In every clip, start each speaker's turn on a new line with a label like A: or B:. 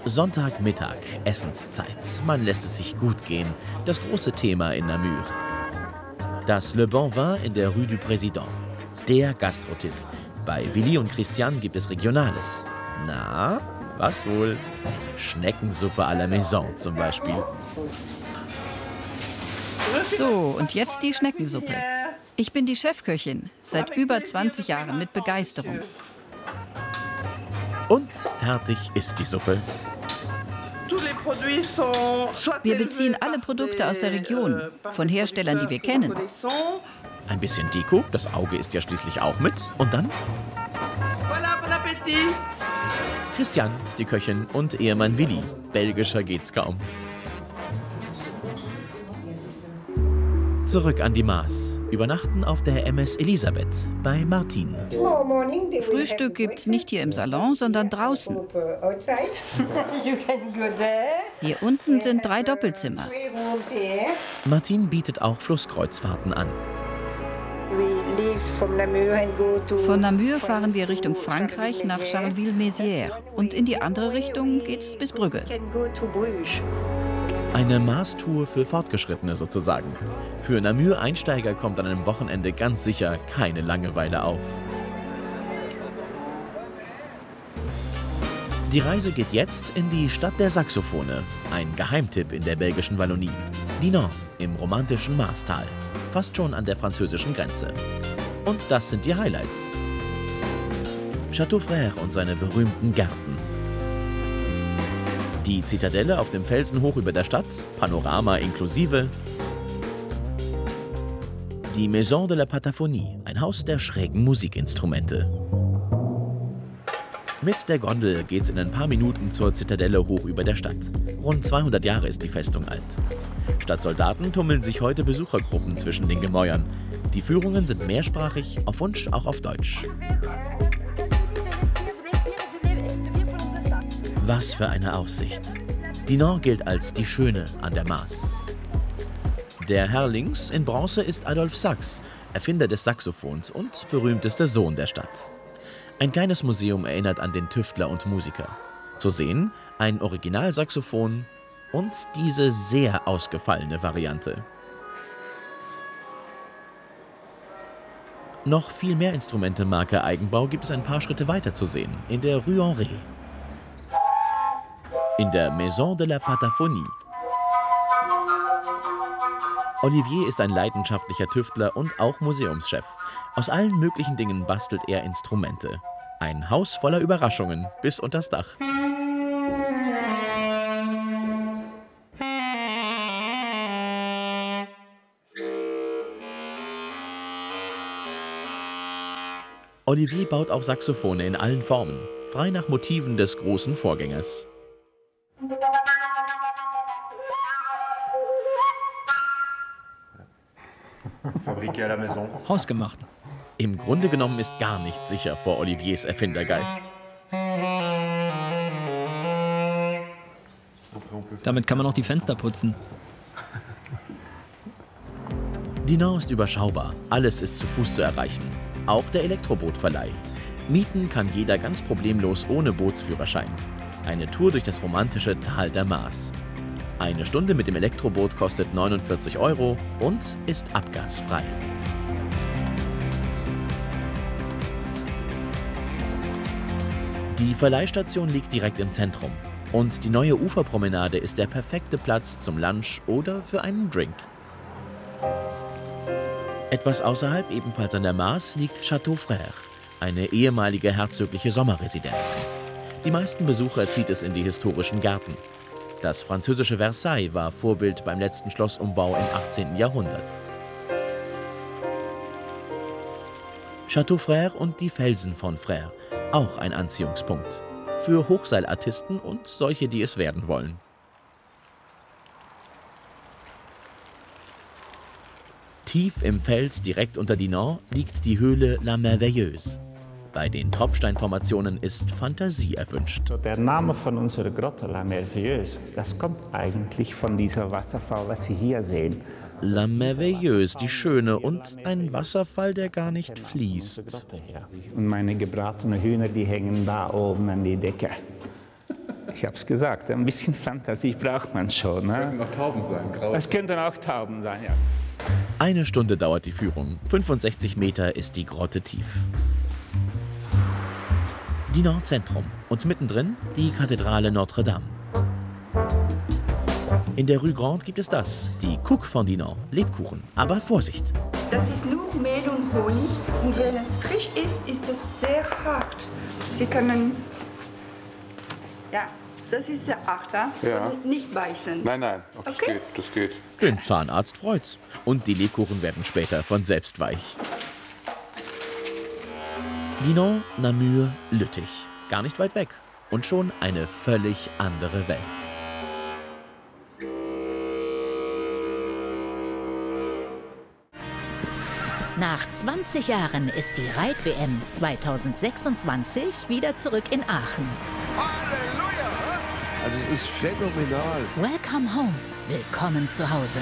A: Sonntagmittag, Essenszeit. Man lässt es sich gut gehen. Das große Thema in Namur. Das Le Bon Vin in der Rue du Président. Der Gastrotipp. Bei Willi und Christian gibt es Regionales. Na, was wohl? Schneckensuppe à la Maison zum Beispiel.
B: So, und jetzt die Schneckensuppe. Ich bin die Chefköchin, seit über 20 Jahren mit Begeisterung.
A: Und fertig ist die Suppe.
B: Wir beziehen alle Produkte aus der Region, von Herstellern, die wir kennen.
A: Ein bisschen Deko, das Auge ist ja schließlich auch mit. Und dann? Christian, die Köchin, und Ehemann Willi. Belgischer geht's kaum. Zurück an die Maas. Übernachten auf der MS Elisabeth bei Martin.
B: Frühstück gibt's nicht hier im Salon, sondern draußen. Hier unten sind 3 Doppelzimmer.
A: Martin bietet auch Flusskreuzfahrten an.
B: Von Namur fahren wir Richtung Frankreich nach Charleville-Mézières. Und in die andere Richtung geht's bis Brügge.
A: Eine Maastour für Fortgeschrittene sozusagen. Für Namur-Einsteiger kommt an einem Wochenende ganz sicher keine Langeweile auf. Die Reise geht jetzt in die Stadt der Saxophone. Ein Geheimtipp in der belgischen Wallonie. Dinan im romantischen Maastal. Fast schon an der französischen Grenze. Und das sind die Highlights. Château Frère und seine berühmten Gärten. Die Zitadelle auf dem Felsen hoch über der Stadt, Panorama inklusive. Die Maison de la Pataphonie, ein Haus der schrägen Musikinstrumente. Mit der Gondel geht's in ein paar Minuten zur Zitadelle hoch über der Stadt. Rund 200 Jahre ist die Festung alt. Statt Soldaten tummeln sich heute Besuchergruppen zwischen den Gemäuern. Die Führungen sind mehrsprachig, auf Wunsch auch auf Deutsch. Was für eine Aussicht. Dinan gilt als die Schöne an der Maas. Der Herr links in Bronze ist Adolphe Sax, Erfinder des Saxophons und berühmtester Sohn der Stadt. Ein kleines Museum erinnert an den Tüftler und Musiker. Zu sehen ein Originalsaxophon und diese sehr ausgefallene Variante. Noch viel mehr Instrumente Marke Eigenbau gibt es ein paar Schritte weiter zu sehen, in der Rue Henri. In der Maison de la Pataphonie. Olivier ist ein leidenschaftlicher Tüftler und auch Museumschef. Aus allen möglichen Dingen bastelt er Instrumente. Ein Haus voller Überraschungen bis unters Dach. Olivier baut auch Saxophone in allen Formen, frei nach Motiven des großen Vorgängers.
C: Hausgemacht.
A: Im Grunde genommen ist gar nichts sicher vor Oliviers Erfindergeist.
C: Damit kann man auch die Fenster putzen.
A: Dinan ist überschaubar, alles ist zu Fuß zu erreichen. Auch der Elektrobootverleih. Mieten kann jeder ganz problemlos ohne Bootsführerschein. Eine Tour durch das romantische Tal der Maas. Eine Stunde mit dem Elektroboot kostet 49 € und ist abgasfrei. Die Verleihstation liegt direkt im Zentrum. Und die neue Uferpromenade ist der perfekte Platz zum Lunch oder für einen Drink. Etwas außerhalb, ebenfalls an der Maas, liegt Château Frère, eine ehemalige herzogliche Sommerresidenz. Die meisten Besucher zieht es in die historischen Gärten. Das französische Versailles war Vorbild beim letzten Schlossumbau im 18. Jahrhundert. Château Frère und die Felsen von Frère, auch ein Anziehungspunkt. Für Hochseilartisten und solche, die es werden wollen. Tief im Fels, direkt unter Dinan, liegt die Höhle La Merveilleuse. Bei den Tropfsteinformationen ist Fantasie erwünscht.
D: Der Name von unserer Grotte, La Merveilleuse, das kommt eigentlich von dieser Wasserfall, was Sie hier sehen.
A: La Merveilleuse, die Schöne, und ein Wasserfall, der gar nicht fließt.
D: Und meine gebratenen Hühner, die hängen da oben an die Decke. ich habe es gesagt, ein bisschen Fantasie braucht man schon. Ne?
E: Könnten auch Tauben sein.
D: Es könnten auch Tauben sein, ja.
A: 1 Stunde dauert die Führung. 65 Meter ist die Grotte tief. Dinan-Zentrum und mittendrin die Kathedrale Notre-Dame. In der Rue Grande gibt es das, die Cook von Dinan, Lebkuchen. Aber Vorsicht!
F: Das ist nur Mehl und Honig und wenn es frisch ist, ist es sehr hart. Sie können... Ja, das ist sehr hart, ja?
E: Ja.
F: So nicht beißen.
E: Nein, nein,
F: Okay.
E: das geht.
A: Den Zahnarzt freut's. Und die Lebkuchen werden später von selbst weich. Dinan, Namur, Lüttich. Gar nicht weit weg. Und schon eine völlig andere Welt.
G: Nach 20 Jahren ist die Reit-WM 2026 wieder zurück in Aachen.
H: Halleluja! Also es ist phänomenal.
G: Welcome home. Willkommen zu Hause.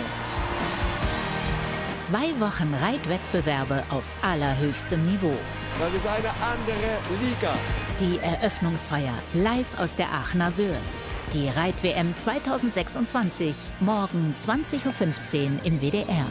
G: 2 Wochen Reitwettbewerbe auf allerhöchstem Niveau.
H: Das ist eine andere Liga.
G: Die Eröffnungsfeier live aus der Aachener Sörs. Die Reit-WM 2026, morgen 20:15 Uhr im WDR.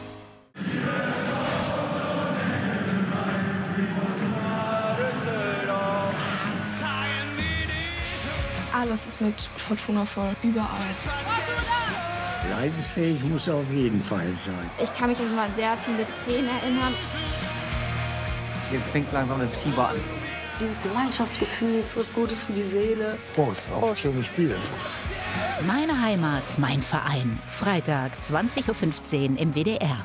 I: Alles ist mit Fortuna voll, überall.
J: Leidensfähig muss er auf jeden Fall sein.
I: Ich kann mich immer an sehr viele Tränen erinnern.
K: Jetzt fängt langsam das Fieber an.
L: Dieses Gemeinschaftsgefühl ist was Gutes für die Seele.
J: Prost, auch schönes Spiel.
G: Meine Heimat, mein Verein. Freitag, 20:15 Uhr im WDR.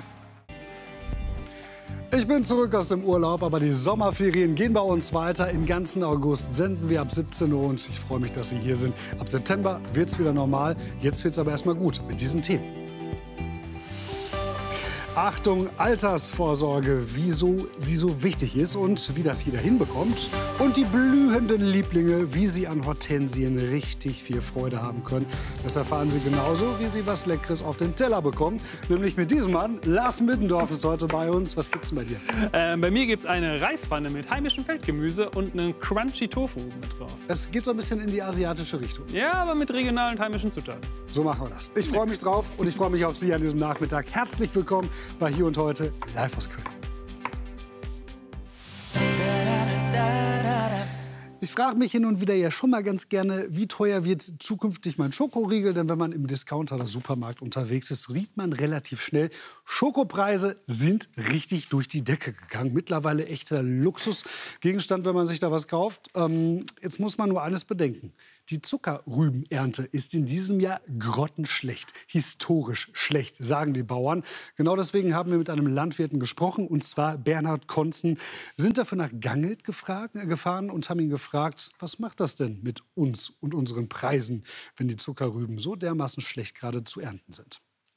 M: Ich bin zurück aus dem Urlaub, aber die Sommerferien gehen bei uns weiter. Im ganzen August senden wir ab 17 Uhr und ich freue mich, dass Sie hier sind. Ab September wird es wieder normal. Jetzt wird es aber erstmal gut mit diesen Themen. Achtung, Altersvorsorge, wieso sie so wichtig ist und wie das jeder hinbekommt. Und die blühenden Lieblinge, wie sie an Hortensien richtig viel Freude haben können. Das erfahren Sie genauso, wie Sie was Leckeres auf den Teller bekommen. Nämlich mit diesem Mann. Lars Middendorf ist heute bei uns. Was gibt's denn bei dir?
N: Bei mir gibt's eine Reispfanne mit heimischem Feldgemüse und einen crunchy Tofu mit drauf.
M: Es geht so ein bisschen in die asiatische Richtung.
N: Ja, aber mit regionalen und heimischen Zutaten.
M: So machen wir das. Ich freue mich drauf und ich freue mich auf Sie an diesem Nachmittag. Herzlich willkommen bei Hier und Heute live aus Köln. Ich frage mich hin und wieder ja schon mal ganz gerne, wie teuer wird zukünftig mein Schokoriegel? Denn wenn man im Discounter oder Supermarkt unterwegs ist, sieht man relativ schnell, Schokopreise sind richtig durch die Decke gegangen. Mittlerweile echter Luxusgegenstand, wenn man sich da was kauft. Jetzt muss man nur eines bedenken. Die Zuckerrübenernte ist in diesem Jahr grottenschlecht, historisch schlecht, sagen die Bauern. Genau deswegen haben wir mit einem Landwirten gesprochen, und zwar Bernhard Konzen. Sind dafür nach Gangelt gefahren und haben ihn gefragt, was macht das denn mit uns und unseren Preisen, wenn die Zuckerrüben so dermaßen schlecht gerade zu ernten sind.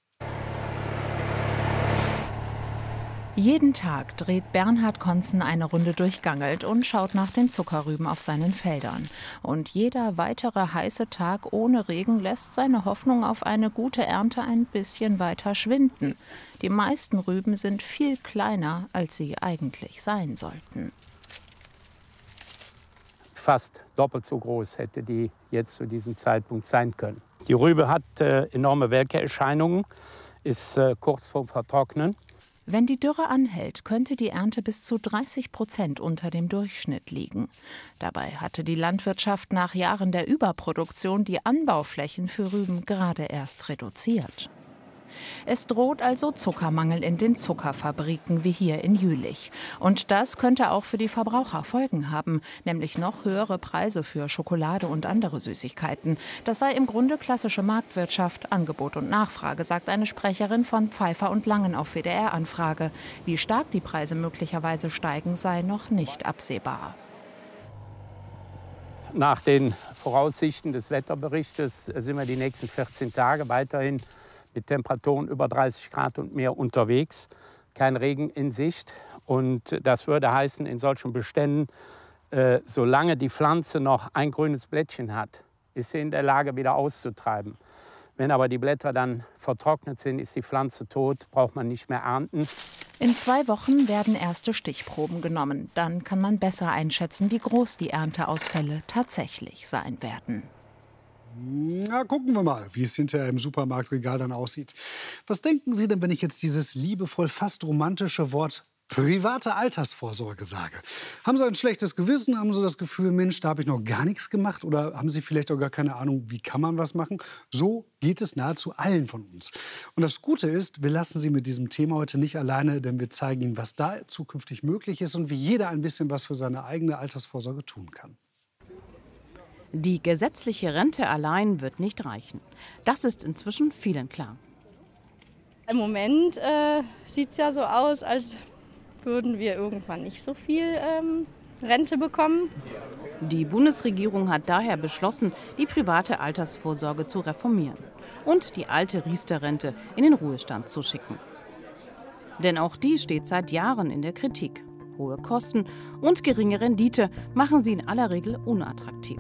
O: Jeden Tag dreht Bernhard Konzen eine Runde durch Gangelt und schaut nach den Zuckerrüben auf seinen Feldern. Und jeder weitere heiße Tag ohne Regen lässt seine Hoffnung auf eine gute Ernte ein bisschen weiter schwinden. Die meisten Rüben sind viel kleiner, als sie eigentlich sein sollten.
P: Fast doppelt so groß hätte die jetzt zu diesem Zeitpunkt sein können. Die Rübe hat enorme Welkerscheinungen, ist kurz vorm Vertrocknen.
O: Wenn die Dürre anhält, könnte die Ernte bis zu 30% unter dem Durchschnitt liegen. Dabei hatte die Landwirtschaft nach Jahren der Überproduktion die Anbauflächen für Rüben gerade erst reduziert. Es droht also Zuckermangel in den Zuckerfabriken wie hier in Jülich. Und das könnte auch für die Verbraucher Folgen haben, nämlich noch höhere Preise für Schokolade und andere Süßigkeiten. Das sei im Grunde klassische Marktwirtschaft, Angebot und Nachfrage, sagt eine Sprecherin von Pfeiffer und Langen auf WDR-Anfrage. Wie stark die Preise möglicherweise steigen, sei noch nicht absehbar.
P: Nach den Voraussichten des Wetterberichtes sind wir die nächsten 14 Tage weiterhin mit Temperaturen über 30 Grad und mehr unterwegs. Kein Regen in Sicht. Und das würde heißen, in solchen Beständen, solange die Pflanze noch ein grünes Blättchen hat, ist sie in der Lage, wieder auszutreiben. Wenn aber die Blätter dann vertrocknet sind, ist die Pflanze tot, braucht man nicht mehr ernten.
O: In 2 Wochen werden erste Stichproben genommen. Dann kann man besser einschätzen, wie groß die Ernteausfälle tatsächlich sein werden.
M: Na, gucken wir mal, wie es hinterher im Supermarktregal dann aussieht. Was denken Sie denn, wenn ich jetzt dieses liebevoll, fast romantische Wort private Altersvorsorge sage? Haben Sie ein schlechtes Gewissen? Haben Sie das Gefühl, Mensch, da habe ich noch gar nichts gemacht? Oder haben Sie vielleicht auch gar keine Ahnung, wie kann man was machen? So geht es nahezu allen von uns. Und das Gute ist, wir lassen Sie mit diesem Thema heute nicht alleine, denn wir zeigen Ihnen, was da zukünftig möglich ist und wie jeder ein bisschen was für seine eigene Altersvorsorge tun kann.
O: Die gesetzliche Rente allein wird nicht reichen. Das ist inzwischen vielen klar.
E: Im Moment sieht es ja so aus, als würden wir irgendwann nicht so viel Rente bekommen.
O: Die Bundesregierung hat daher beschlossen, die private Altersvorsorge zu reformieren und die alte Riester-Rente in den Ruhestand zu schicken. Denn auch die steht seit Jahren in der Kritik. Hohe Kosten und geringe Rendite machen sie in aller Regel unattraktiv.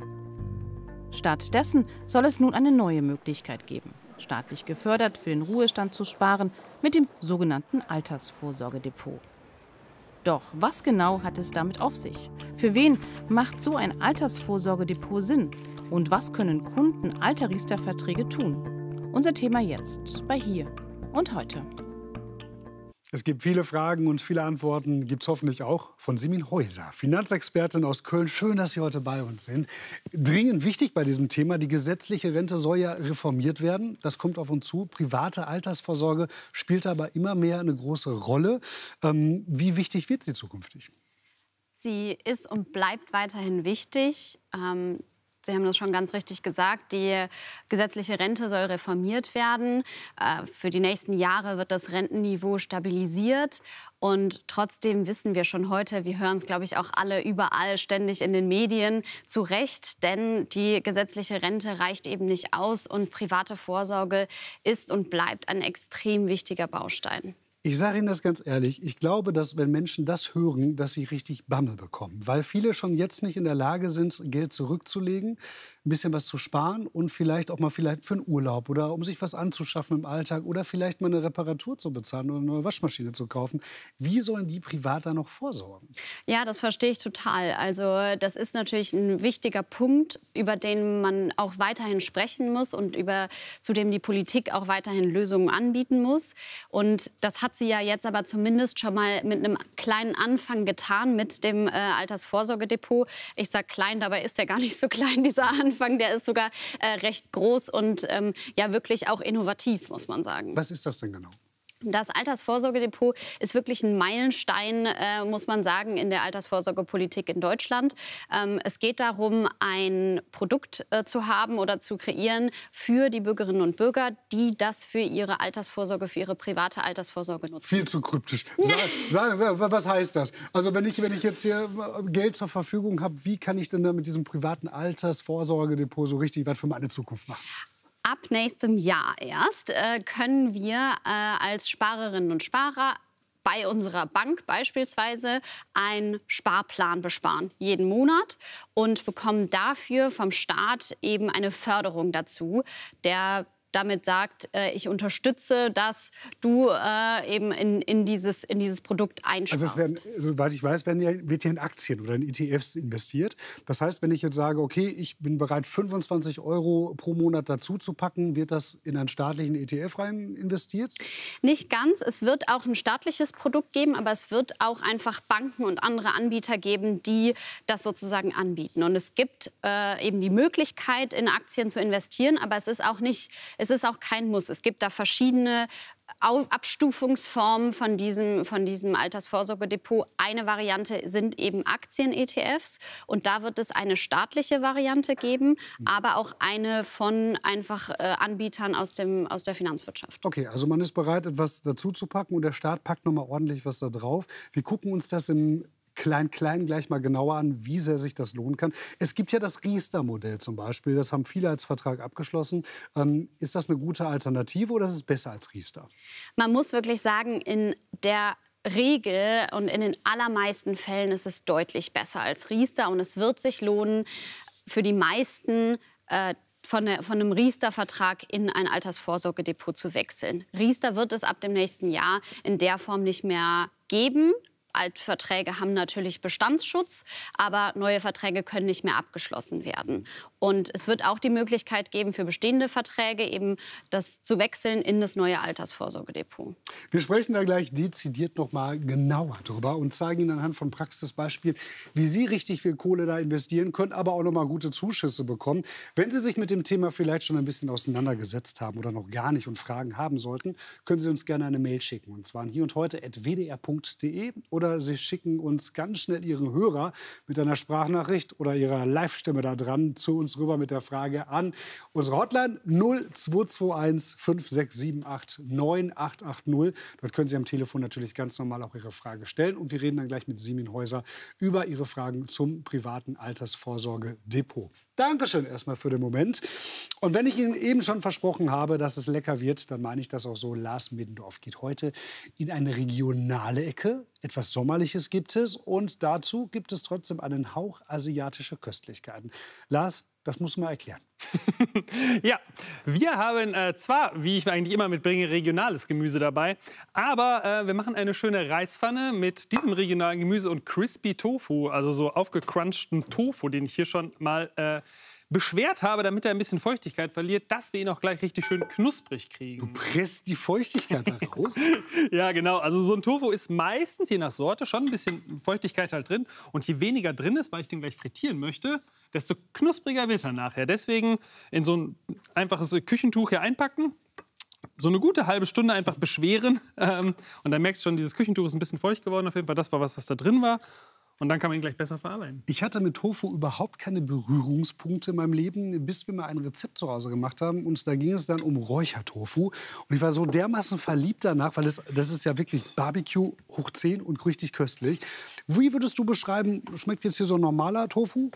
O: Stattdessen soll es nun eine neue Möglichkeit geben, staatlich gefördert für den Ruhestand zu sparen, mit dem sogenannten Altersvorsorgedepot. Doch was genau hat es damit auf sich? Für wen macht so ein Altersvorsorgedepot Sinn? Und was können Kunden alter Riester-Verträge tun? Unser Thema jetzt bei Hier und Heute.
M: Es gibt viele Fragen und viele Antworten gibt es hoffentlich auch von Simin Häuser, Finanzexpertin aus Köln. Schön, dass Sie heute bei uns sind. Dringend wichtig bei diesem Thema, die gesetzliche Rente soll ja reformiert werden. Das kommt auf uns zu. Private Altersvorsorge spielt aber immer mehr eine große Rolle. Wie wichtig wird sie zukünftig?
Q: Sie ist und bleibt weiterhin wichtig. Sie haben das schon ganz richtig gesagt, die gesetzliche Rente soll reformiert werden. Für die nächsten Jahre wird das Rentenniveau stabilisiert. Und trotzdem wissen wir schon heute, wir hören es, glaube ich, auch alle überall ständig in den Medien, zu Recht, denn die gesetzliche Rente reicht eben nicht aus und private Vorsorge ist und bleibt ein extrem wichtiger Baustein.
M: Ich sage Ihnen das ganz ehrlich, ich glaube, dass wenn Menschen das hören, dass sie richtig Bammel bekommen. Weil viele schon jetzt nicht in der Lage sind, Geld zurückzulegen, ein bisschen was zu sparen und vielleicht auch mal für einen Urlaub oder um sich was anzuschaffen im Alltag oder vielleicht mal eine Reparatur zu bezahlen oder eine neue Waschmaschine zu kaufen. Wie sollen die privat da noch vorsorgen?
Q: Ja, das verstehe ich total. Also das ist natürlich ein wichtiger Punkt, über den man auch weiterhin sprechen muss und zu dem die Politik auch weiterhin Lösungen anbieten muss. Und das hat sie ja jetzt aber zumindest schon mal mit einem kleinen Anfang getan mit dem Altersvorsorgedepot. Ich sage klein, dabei ist der gar nicht so klein, dieser Anfang. Der ist sogar recht groß und ja wirklich auch innovativ, muss man sagen.
M: Was ist das denn genau?
Q: Das Altersvorsorgedepot ist wirklich ein Meilenstein, muss man sagen, in der Altersvorsorgepolitik in Deutschland. Es geht darum, ein Produkt zu haben oder zu kreieren für die Bürgerinnen und Bürger, die das für ihre Altersvorsorge, für ihre private Altersvorsorge nutzen.
M: Viel zu kryptisch. Sag, was heißt das? Also wenn ich jetzt hier Geld zur Verfügung habe, wie kann ich denn da mit diesem privaten Altersvorsorgedepot so richtig was für meine Zukunft machen?
Q: Ab nächstem Jahr erst können wir als Sparerinnen und Sparer bei unserer Bank beispielsweise einen Sparplan besparen, jeden Monat, und bekommen dafür vom Staat eben eine Förderung dazu, der damit sagt, ich unterstütze, dass du eben in dieses Produkt einsparst.
M: Also soweit ich weiß, wird hier in Aktien oder in ETFs investiert. Das heißt, wenn ich jetzt sage, okay, ich bin bereit, 25 € pro Monat dazu zu packen, wird das in einen staatlichen ETF rein investiert?
Q: Nicht ganz. Es wird auch ein staatliches Produkt geben, aber es wird auch einfach Banken und andere Anbieter geben, die das sozusagen anbieten. Und es gibt eben die Möglichkeit, in Aktien zu investieren, aber es ist auch kein Muss. Es gibt da verschiedene Abstufungsformen von diesem Altersvorsorgedepot. Eine Variante sind eben Aktien-ETFs. Und da wird es eine staatliche Variante geben, aber auch eine von einfach Anbietern aus der Finanzwirtschaft.
M: Okay, also man ist bereit, etwas dazu zu packen und der Staat packt noch mal ordentlich was da drauf. Wir gucken uns das im Klein gleich mal genauer an, wie sehr sich das lohnen kann. Es gibt ja das Riester-Modell zum Beispiel. Das haben viele als Vertrag abgeschlossen. Ist das eine gute Alternative oder ist es besser als Riester?
Q: Man muss wirklich sagen, in der Regel und in den allermeisten Fällen ist es deutlich besser als Riester. Und es wird sich lohnen, für die meisten von einem Riester-Vertrag in ein Altersvorsorgedepot zu wechseln. Riester wird es ab dem nächsten Jahr in der Form nicht mehr geben. Altverträge haben natürlich Bestandsschutz, aber neue Verträge können nicht mehr abgeschlossen werden. Und es wird auch die Möglichkeit geben, für bestehende Verträge eben das zu wechseln in das neue Altersvorsorgedepot.
M: Wir sprechen da gleich dezidiert noch mal genauer drüber und zeigen Ihnen anhand von Praxisbeispielen, wie Sie richtig viel Kohle da investieren können, aber auch noch mal gute Zuschüsse bekommen. Wenn Sie sich mit dem Thema vielleicht schon ein bisschen auseinandergesetzt haben oder noch gar nicht und Fragen haben sollten, können Sie uns gerne eine Mail schicken. Und zwar an hierundheute@wdr.de oder Sie schicken uns ganz schnell Ihren Hörer mit einer Sprachnachricht oder Ihrer Live-Stimme da dran zu uns rüber mit der Frage an unsere Hotline 0221 5678 9880. Dort können Sie am Telefon natürlich ganz normal auch Ihre Frage stellen. Und wir reden dann gleich mit Simin Häuser über Ihre Fragen zum privaten Altersvorsorgedepot. Dankeschön erstmal für den Moment. Und wenn ich Ihnen eben schon versprochen habe, dass es lecker wird, dann meine ich das auch so. Lars Middendorf geht heute in eine regionale Ecke. Etwas Sommerliches gibt es und dazu gibt es trotzdem einen Hauch asiatischer Köstlichkeiten. Lars, das muss man erklären.
N: Ja, wir haben zwar, wie ich eigentlich immer mitbringe, regionales Gemüse dabei, aber wir machen eine schöne Reispfanne mit diesem regionalen Gemüse und Crispy Tofu, also so aufgecrunchten Tofu, den ich hier schon mal beschwert habe, damit er ein bisschen Feuchtigkeit verliert, dass wir ihn auch gleich richtig schön knusprig kriegen.
M: Du presst die Feuchtigkeit da raus?
N: Ja, genau. Also so ein Tofu ist meistens, je nach Sorte, schon ein bisschen Feuchtigkeit halt drin. Und je weniger drin ist, weil ich den gleich frittieren möchte, desto knuspriger wird er nachher. Deswegen in so ein einfaches Küchentuch hier einpacken, so eine gute halbe Stunde einfach beschweren. Und dann merkst du schon, dieses Küchentuch ist ein bisschen feucht geworden. Auf jeden Fall, das war was da drin war. Und dann kann man ihn gleich besser verarbeiten.
M: Ich hatte mit Tofu überhaupt keine Berührungspunkte in meinem Leben, bis wir mal ein Rezept zu Hause gemacht haben. Und da ging es dann um Räuchertofu. Und ich war so dermaßen verliebt danach, weil das ist ja wirklich Barbecue hoch 10 und richtig köstlich. Wie würdest du beschreiben, schmeckt jetzt hier so ein normaler Tofu?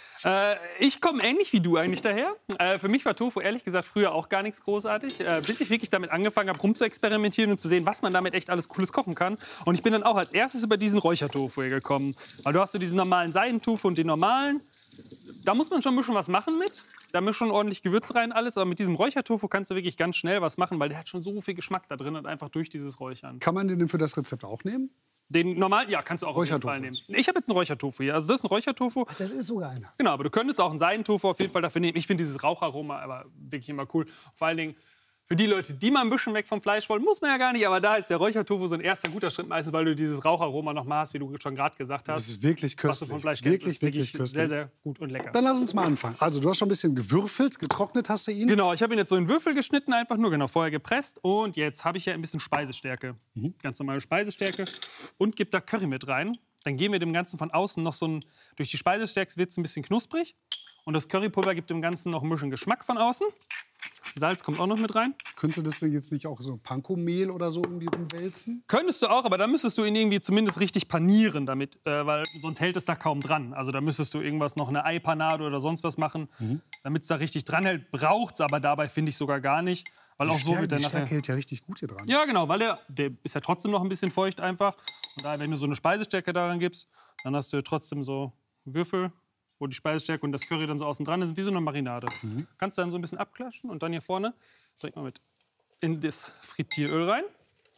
N: Ich komme ähnlich wie du eigentlich daher. Für mich war Tofu ehrlich gesagt früher auch gar nichts großartig, bis ich wirklich damit angefangen habe, rumzuexperimentieren und zu sehen, was man damit echt alles Cooles kochen kann. Und ich bin dann auch als erstes über diesen Räuchertofu gekommen. Weil du hast so diesen normalen Seidentofu und den normalen. Da muss man schon ein bisschen was machen mit. Da mischt schon ordentlich Gewürze rein, alles. Aber mit diesem Räuchertofu kannst du wirklich ganz schnell was machen, weil der hat schon so viel Geschmack da drin und einfach durch dieses Räuchern.
M: Kann man den denn für das Rezept auch nehmen?
N: Den normalen, ja, kannst du auch auf jeden Fall nehmen. Ich habe jetzt einen Räuchertofu hier. Also das ist ein Räuchertofu.
M: Das ist sogar einer.
N: Genau, aber du könntest auch einen Seidentofu auf jeden Fall dafür nehmen. Ich finde dieses Raucharoma aber wirklich immer cool. Vor allen Dingen für die Leute, die mal ein bisschen weg vom Fleisch wollen, muss man ja gar nicht. Aber da ist der Räuchertofu so ein erster guter Schritt meistens, weil du dieses Raucharoma noch mal hast, wie du schon gerade gesagt hast.
M: Das ist wirklich köstlich.
N: Was du vom Fleisch kennst, ist wirklich
M: köstlich.
N: Sehr, sehr gut und lecker.
M: Dann lass uns mal anfangen. Also du hast schon ein bisschen gewürfelt, getrocknet hast du ihn.
N: Genau, ich habe ihn jetzt so in Würfel geschnitten, einfach nur, genau, vorher gepresst. Und jetzt habe ich hier ein bisschen Speisestärke. Ganz normale Speisestärke. Und gebe da Curry mit rein. Dann geben wir dem Ganzen von außen noch so ein, durch die Speisestärke wird es ein bisschen knusprig. Und das Currypulver gibt dem Ganzen noch ein bisschen Geschmack von außen. Salz kommt auch noch mit rein.
M: Könntest du das denn jetzt nicht auch so Panko-Mehl oder so irgendwie rumwälzen?
N: Könntest du auch, aber da müsstest du ihn irgendwie zumindest richtig panieren damit, weil sonst hält es da kaum dran. Also da müsstest du irgendwas noch eine Eipanade oder sonst was machen, damit es da richtig dran hält. Braucht es aber dabei, finde ich, sogar gar nicht. Weil auch so wird der nachher.
M: Die hält ja richtig gut hier dran.
N: Ja, genau, weil der ist ja trotzdem noch ein bisschen feucht einfach. Und daher, wenn du so eine Speisestärke daran gibst, dann hast du trotzdem so Würfel, wo die Speisestärke und das Curry dann so außen dran sind, wie so eine Marinade. Kannst du dann so ein bisschen abklatschen und dann hier vorne direkt mal mit in das Frittieröl rein.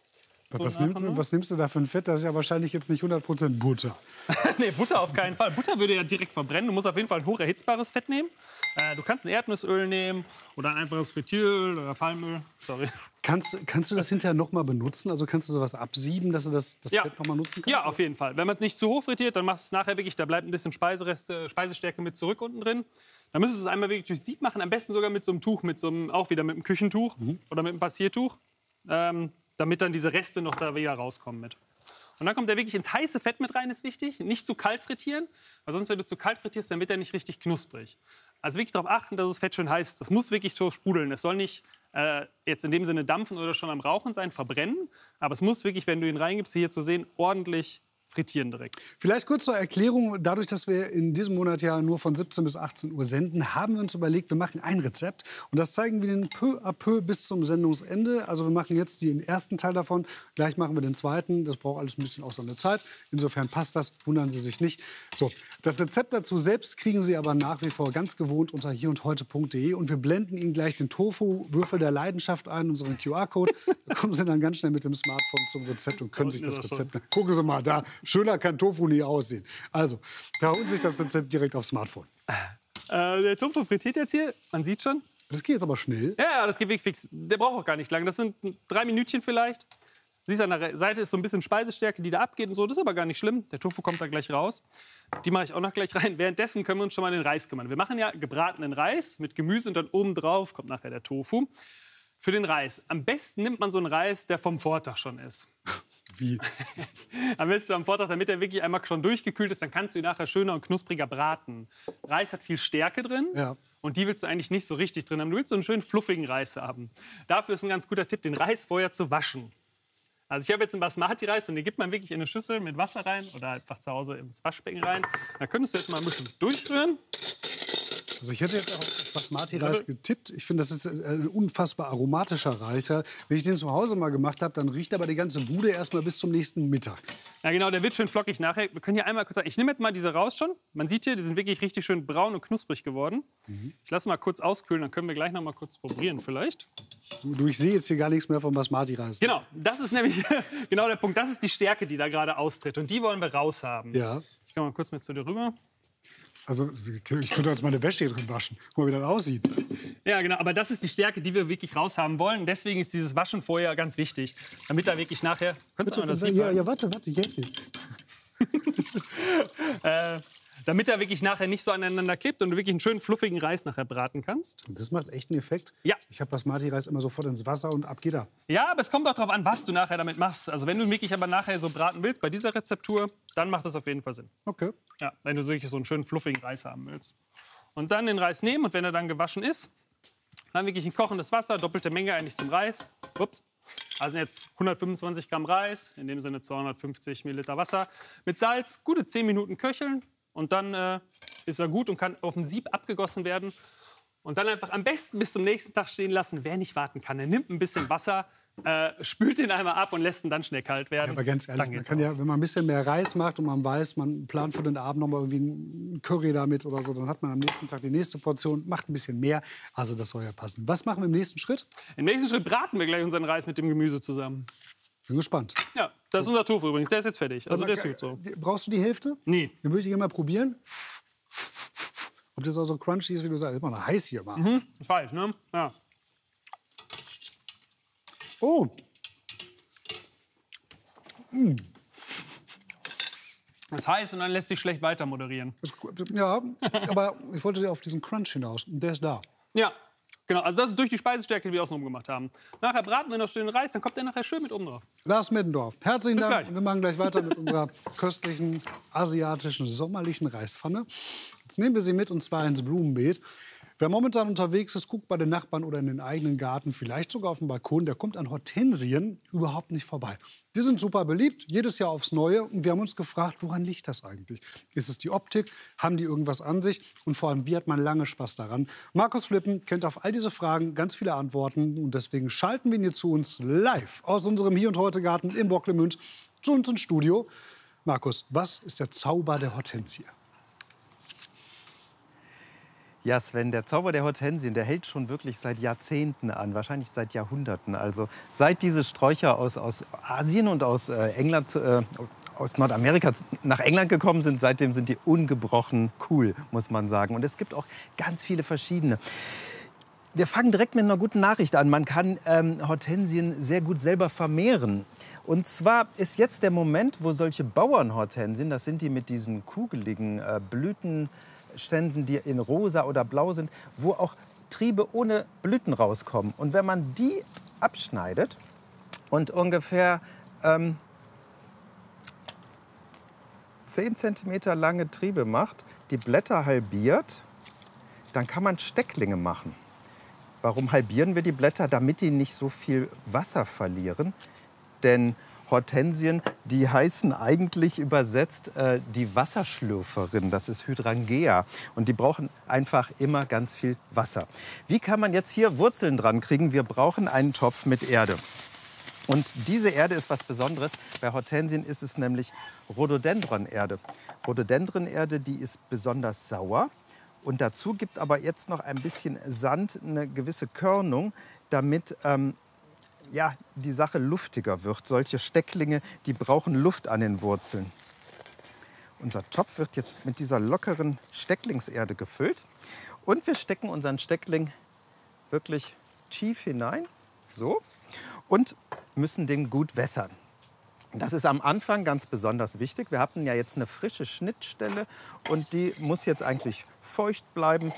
M: Was nimmst du da für ein Fett? Das ist ja wahrscheinlich jetzt nicht 100% Butter.
N: Nee, Butter auf keinen Fall. Butter würde ja direkt verbrennen. Du musst auf jeden Fall ein hoch erhitzbares Fett nehmen. Du kannst ein Erdnussöl nehmen oder ein einfaches Frittieröl oder Palmöl. Sorry.
M: Kannst du das hinterher noch mal benutzen? Also kannst du sowas absieben, dass du das Fett noch mal nutzen kannst?
N: Ja, auf jeden Fall. Wenn man es nicht zu hoch frittiert, dann machst du es nachher wirklich, da bleibt ein bisschen Speisestärke mit zurück unten drin. Dann müsstest du es einmal wirklich durch Sieb machen, am besten sogar mit so einem Tuch, auch wieder mit einem Küchentuch oder mit einem Passiertuch, damit dann diese Reste noch da wieder rauskommen mit. Und dann kommt der wirklich ins heiße Fett mit rein, ist wichtig. Nicht zu kalt frittieren, weil sonst, wenn du zu kalt frittierst, dann wird er nicht richtig knusprig. Also wirklich darauf achten, dass das Fett schön heiß ist. Das muss wirklich so sprudeln. Es soll nicht jetzt in dem Sinne dampfen oder schon am Rauchen sein, verbrennen. Aber es muss wirklich, wenn du ihn reingibst, wie hier zu sehen, ordentlich frittieren direkt.
M: Vielleicht kurz zur Erklärung. Dadurch, dass wir in diesem Monat ja nur von 17 bis 18 Uhr senden, haben wir uns überlegt, wir machen ein Rezept. Und das zeigen wir Ihnen peu à peu bis zum Sendungsende. Also wir machen jetzt den ersten Teil davon. Gleich machen wir den zweiten. Das braucht alles ein bisschen auch so eine Zeit. Insofern passt das. Wundern Sie sich nicht. So, das Rezept dazu selbst kriegen Sie aber nach wie vor ganz gewohnt unter hierundheute.de. Und wir blenden Ihnen gleich den Tofu-Würfel der Leidenschaft ein, unseren QR-Code. Da kommen Sie dann ganz schnell mit dem Smartphone zum Rezept und können sich das Rezept... Gucken Sie mal da. Schöner kann Tofu nie aussehen. Also, da holen sich das Rezept direkt aufs Smartphone.
N: Der Tofu frittiert jetzt hier, man sieht schon.
M: Das geht jetzt aber schnell.
N: Ja, das geht wirklich fix. Der braucht auch gar nicht lange. Das sind 3 Minütchen vielleicht. Siehst du, an der Seite ist so ein bisschen Speisestärke, die da abgeht und so. Das ist aber gar nicht schlimm. Der Tofu kommt da gleich raus. Die mache ich auch noch gleich rein. Währenddessen können wir uns schon mal den Reis kümmern. Wir machen ja gebratenen Reis mit Gemüse und dann oben drauf kommt nachher der Tofu. Für den Reis. Am besten nimmt man so einen Reis, der vom Vortag schon ist.
M: Wie?
N: Am besten am Vortag, damit er wirklich einmal schon durchgekühlt ist, dann kannst du ihn nachher schöner und knuspriger braten. Reis hat viel Stärke drin und die willst du eigentlich nicht so richtig drin haben. Du willst so einen schönen fluffigen Reis haben. Dafür ist ein ganz guter Tipp, den Reis vorher zu waschen. Also ich habe jetzt einen Basmati-Reis und den gibt man wirklich in eine Schüssel mit Wasser rein oder einfach zu Hause ins Waschbecken rein. Da könntest du jetzt mal ein bisschen durchrühren.
M: Also ich hätte jetzt auch Basmati-Reis getippt. Ich finde, das ist ein unfassbar aromatischer Reis. Wenn ich den zu Hause mal gemacht habe, dann riecht aber die ganze Bude erst mal bis zum nächsten Mittag.
N: Ja genau, der wird schön flockig nachher. Wir können hier einmal kurz sagen, ich nehme jetzt mal diese raus schon. Man sieht hier, die sind wirklich richtig schön braun und knusprig geworden. Ich lasse mal kurz auskühlen, dann können wir gleich noch mal kurz probieren vielleicht.
M: Du, ich sehe jetzt hier gar nichts mehr vom Basmati-Reis.
N: Genau, das ist nämlich genau der Punkt. Das ist die Stärke, die da gerade austritt und die wollen wir raushaben.
M: Ja.
N: Ich komme mal kurz mit zu dir rüber.
M: Also ich könnte jetzt meine Wäsche hier drin waschen. Guck mal, wie das aussieht.
N: Ja, genau. Aber das ist die Stärke, die wir wirklich raushaben wollen. Deswegen ist dieses Waschen vorher ganz wichtig, damit da wirklich nachher... Könntest du das
M: ja, warte, ich helfe dir.
N: Damit er wirklich nachher nicht so aneinander klebt und du wirklich einen schönen fluffigen Reis nachher braten kannst.
M: Und das macht echt einen Effekt.
N: Ja.
M: Ich habe Basmati-Reis immer sofort ins Wasser und ab geht er.
N: Ja, aber es kommt auch darauf an, was du nachher damit machst. Also wenn du wirklich aber nachher so braten willst bei dieser Rezeptur, dann macht das auf jeden Fall Sinn.
M: Okay.
N: Ja, wenn du wirklich so einen schönen fluffigen Reis haben willst. Und dann den Reis nehmen und wenn er dann gewaschen ist, dann wirklich in kochendes Wasser, doppelte Menge eigentlich zum Reis. Ups. Also jetzt 125 Gramm Reis, in dem Sinne 250 Milliliter Wasser. Mit Salz, gute 10 Minuten köcheln. Und dann ist er gut und kann auf dem Sieb abgegossen werden. Und dann einfach am besten bis zum nächsten Tag stehen lassen. Wer nicht warten kann, der nimmt ein bisschen Wasser, spült den einmal ab und lässt ihn dann schnell kalt werden.
M: Ja, aber ganz ehrlich, man kann ja, wenn man ein bisschen mehr Reis macht und man weiß, man plant für den Abend noch mal irgendwie ein Curry damit oder so, dann hat man am nächsten Tag die nächste Portion, macht ein bisschen mehr. Also das soll ja passen. Was machen wir im nächsten Schritt?
N: Im nächsten Schritt braten wir gleich unseren Reis mit dem Gemüse zusammen.
M: Bin gespannt.
N: Ja, das ist unser Tofu übrigens. Der ist jetzt fertig. Also der ist gut so.
M: Brauchst du die Hälfte?
N: Nee.
M: Den würde ich gerne mal probieren. Ob das auch so crunchy ist, wie du sagst. Ist mal noch heiß hier. Mal.
N: Ich weiß, ne? Ja.
M: Oh.
N: Das ist heiß und dann lässt sich schlecht weiter moderieren.
M: Ja, aber ich wollte auf diesen Crunch hinaus. Und der ist da.
N: Ja. Genau, also das ist durch die Speisestärke, die wir außenrum gemacht haben. Nachher braten wir noch schön den Reis, dann kommt der nachher schön mit oben drauf.
M: Lars Meddendorf, herzlichen
N: Bis
M: Dank.
N: gleich.
M: Wir machen gleich weiter mit unserer köstlichen, asiatischen, sommerlichen Reispfanne. Jetzt nehmen wir sie mit, und zwar ins Blumenbeet. Wer momentan unterwegs ist, guckt bei den Nachbarn oder in den eigenen Garten, vielleicht sogar auf dem Balkon, der kommt an Hortensien überhaupt nicht vorbei. Die sind super beliebt, jedes Jahr aufs Neue. Und wir haben uns gefragt, woran liegt das eigentlich? Ist es die Optik? Haben die irgendwas an sich? Und vor allem, wie hat man lange Spaß daran? Markus Flippen kennt auf all diese Fragen ganz viele Antworten. Und deswegen schalten wir ihn jetzt zu uns live aus unserem Hier- und Heute-Garten in Bocklemünd zu uns ins Studio. Markus, was ist der Zauber der Hortensie?
R: Ja, Sven, der Zauber der Hortensien, der hält schon wirklich seit Jahrzehnten an, wahrscheinlich seit Jahrhunderten. Also seit diese Sträucher aus Asien und aus England, aus Nordamerika nach England gekommen sind, seitdem sind die ungebrochen cool, muss man sagen. Und es gibt auch ganz viele verschiedene. Wir fangen direkt mit einer guten Nachricht an. Man kann Hortensien sehr gut selber vermehren. Und zwar ist jetzt der Moment, wo solche Bauernhortensien, das sind die mit diesen kugeligen Blütenständen, die in rosa oder blau sind, wo auch Triebe ohne Blüten rauskommen. Und wenn man die abschneidet und ungefähr 10 cm lange Triebe macht, die Blätter halbiert, dann kann man Stecklinge machen. Warum halbieren wir die Blätter? Damit die nicht so viel Wasser verlieren. Denn Hortensien, die heißen eigentlich übersetzt die Wasserschlürferin. Das ist Hydrangea. Und die brauchen einfach immer ganz viel Wasser. Wie kann man jetzt hier Wurzeln dran kriegen? Wir brauchen einen Topf mit Erde. Und diese Erde ist was Besonderes. Bei Hortensien ist es nämlich Rhododendron-Erde. Rhododendron-Erde, die ist besonders sauer. Und dazu gibt aber jetzt noch ein bisschen Sand, eine gewisse Körnung, damit ja, die Sache luftiger wird. Solche Stecklinge, die brauchen Luft an den Wurzeln. Unser Topf wird jetzt mit dieser lockeren Stecklingserde gefüllt. Und wir stecken unseren Steckling wirklich tief hinein, so, und müssen den gut wässern. Das ist am Anfang ganz besonders wichtig. Wir hatten ja jetzt eine frische Schnittstelle und die muss jetzt eigentlich feucht bleiben.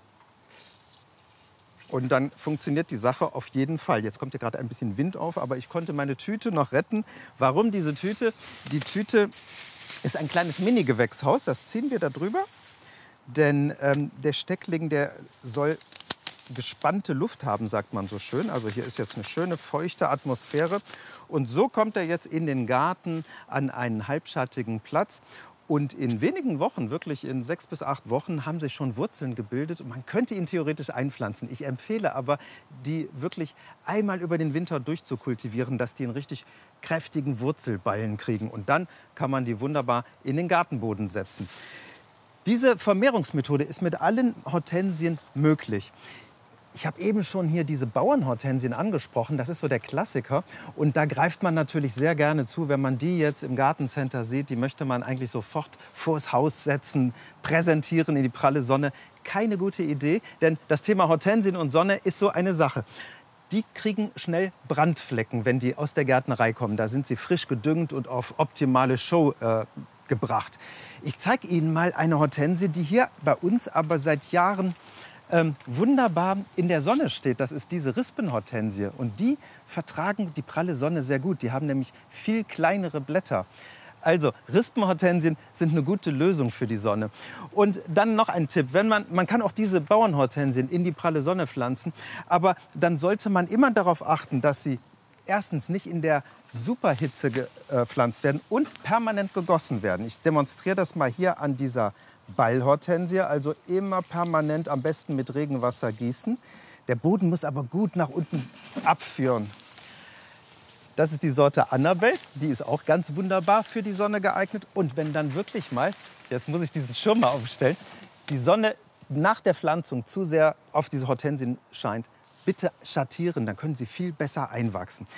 R: Und dann funktioniert die Sache auf jeden Fall. Jetzt kommt hier gerade ein bisschen Wind auf, aber ich konnte meine Tüte noch retten. Warum diese Tüte? Die Tüte ist ein kleines Mini-Gewächshaus, das ziehen wir da drüber. Denn der Steckling, der soll gespannte Luft haben, sagt man so schön. Also hier ist jetzt eine schöne, feuchte Atmosphäre. Und so kommt er jetzt in den Garten an einen halbschattigen Platz. Und in wenigen Wochen, wirklich in 6 bis 8 Wochen, haben sich schon Wurzeln gebildet. Und man könnte ihn theoretisch einpflanzen. Ich empfehle aber, die wirklich einmal über den Winter durchzukultivieren, dass die einen richtig kräftigen Wurzelballen kriegen. Und dann kann man die wunderbar in den Gartenboden setzen. Diese Vermehrungsmethode ist mit allen Hortensien möglich. Ich habe eben schon hier diese Bauernhortensien angesprochen. Das ist so der Klassiker. Und da greift man natürlich sehr gerne zu, wenn man die jetzt im Gartencenter sieht. Die möchte man eigentlich sofort vors Haus setzen, präsentieren in die pralle Sonne. Keine gute Idee, denn das Thema Hortensien und Sonne ist so eine Sache. Die kriegen schnell Brandflecken, wenn die aus der Gärtnerei kommen. Da sind sie frisch gedüngt und auf optimale Show gebracht. Ich zeige Ihnen mal eine Hortensie, die hier bei uns aber seit Jahren wunderbar in der Sonne steht. Das ist diese Rispenhortensie. Und die vertragen die pralle Sonne sehr gut. Die haben nämlich viel kleinere Blätter. Also Rispenhortensien sind eine gute Lösung für die Sonne. Und dann noch ein Tipp. Man kann auch diese Bauernhortensien in die pralle Sonne pflanzen. Aber dann sollte man immer darauf achten, dass sie erstens nicht in der Superhitze gepflanzt werden und permanent gegossen werden. Ich demonstriere das mal hier an dieser Ballhortensie, also immer permanent, am besten mit Regenwasser gießen. Der Boden muss aber gut nach unten abführen. Das ist die Sorte Annabelle, die ist auch ganz wunderbar für die Sonne geeignet. Und wenn dann wirklich mal, jetzt muss ich diesen Schirm mal aufstellen, die Sonne nach der Pflanzung zu sehr auf diese Hortensien scheint, bitte schattieren, dann können sie viel besser einwachsen.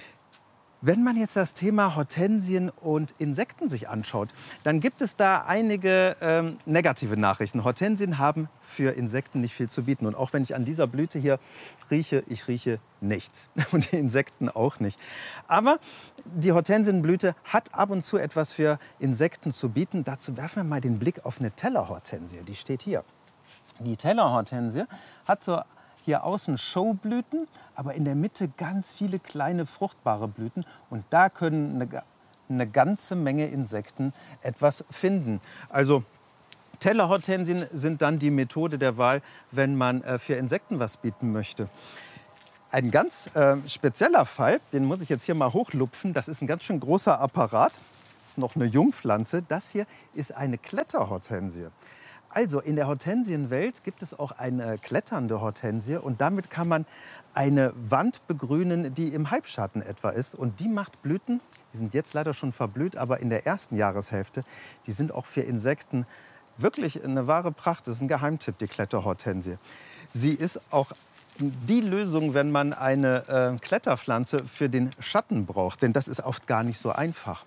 R: Wenn man jetzt das Thema Hortensien und Insekten sich anschaut, dann gibt es da einige negative Nachrichten. Hortensien haben für Insekten nicht viel zu bieten. Und auch wenn ich an dieser Blüte hier rieche, ich rieche nichts. Und die Insekten auch nicht. Aber die Hortensienblüte hat ab und zu etwas für Insekten zu bieten. Dazu werfen wir mal den Blick auf eine Tellerhortensie. Die steht hier. Die Tellerhortensie hat so hier außen Showblüten, aber in der Mitte ganz viele kleine fruchtbare Blüten. Und da können eine ganze Menge Insekten etwas finden. Also Tellerhortensien sind dann die Methode der Wahl, wenn man für Insekten was bieten möchte. Ein ganz spezieller Fall, den muss ich jetzt hier mal hochlupfen. Das ist ein ganz schön großer Apparat. Das ist noch eine Jungpflanze. Das hier ist eine Kletterhortensie. Also in der Hortensienwelt gibt es auch eine kletternde Hortensie und damit kann man eine Wand begrünen, die im Halbschatten etwa ist. Und die macht Blüten, die sind jetzt leider schon verblüht, aber in der ersten Jahreshälfte, die sind auch für Insekten wirklich eine wahre Pracht. Das ist ein Geheimtipp, die Kletterhortensie. Sie ist auch die Lösung, wenn man eine Kletterpflanze für den Schatten braucht, denn das ist oft gar nicht so einfach.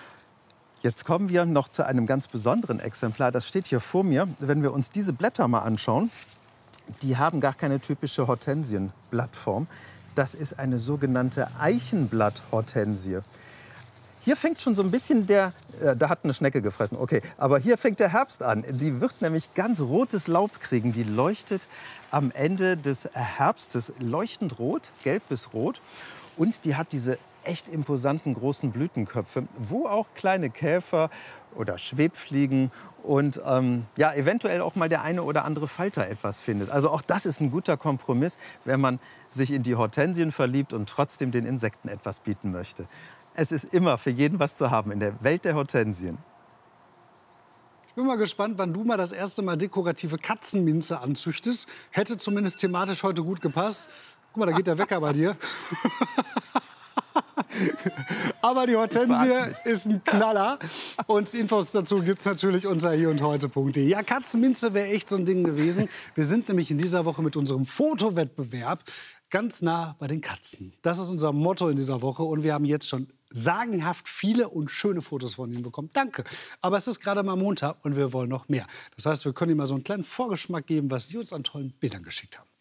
R: Jetzt kommen wir noch zu einem ganz besonderen Exemplar. Das steht hier vor mir. Wenn wir uns diese Blätter mal anschauen, die haben gar keine typische Hortensienblattform. Das ist eine sogenannte Eichenblatthortensie. Hier fängt schon so ein bisschen da hat eine Schnecke gefressen, okay. Aber hier fängt der Herbst an. Die wird nämlich ganz rotes Laub kriegen. Die leuchtet am Ende des Herbstes leuchtend rot, gelb bis rot. Und die hat diese echt imposanten großen Blütenköpfe, wo auch kleine Käfer oder Schwebfliegen und ja, eventuell auch mal der eine oder andere Falter etwas findet. Also auch das ist ein guter Kompromiss, wenn man sich in die Hortensien verliebt und trotzdem den Insekten etwas bieten möchte. Es ist immer für jeden was zu haben in der Welt der Hortensien.
M: Ich bin mal gespannt, wann du mal das erste Mal dekorative Katzenminze anzüchtest. Hätte zumindest thematisch heute gut gepasst. Guck mal, da geht der Wecker bei dir. Aber die Hortensie ist ein Knaller. Und Infos dazu gibt es natürlich unter hierundheute.de. Ja, Katzenminze wäre echt so ein Ding gewesen. Wir sind nämlich in dieser Woche mit unserem Fotowettbewerb ganz nah bei den Katzen. Das ist unser Motto in dieser Woche. Und wir haben jetzt schon sagenhaft viele und schöne Fotos von Ihnen bekommen. Danke. Aber es ist gerade mal Montag und wir wollen noch mehr. Das heißt, wir können Ihnen mal so einen kleinen Vorgeschmack geben, was Sie uns an tollen Bildern geschickt haben.